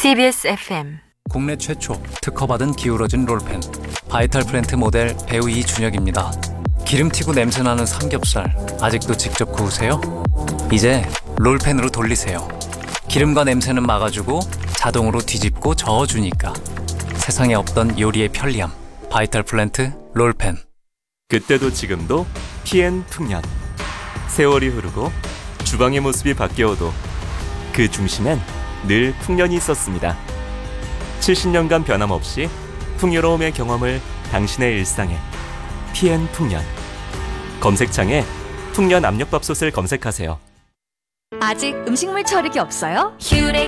TBS FM 국내 최초 특허받은 기울어진 롤펜 바이탈 플랜트 모델 배우 이준혁입니다. 기름튀고 냄새나는 삼겹살 아직도 직접 구우세요? 이제 롤펜으로 돌리세요. 기름과 냄새는 막아주고 자동으로 뒤집고 저어주니까 세상에 없던 요리의 편리함 바이탈 플랜트 롤펜. 그때도 지금도 TN 풍년. 세월이 흐르고 주방의 모습이 바뀌어도 그 중심엔 늘 풍년이 있었습니다. 70년간 변함없이 풍요로움의 경험을 당신의 일상에 TN 풍년. 검색창에 풍년 압력밥솥을 검색하세요. 아직 음식물 처리기 없어요?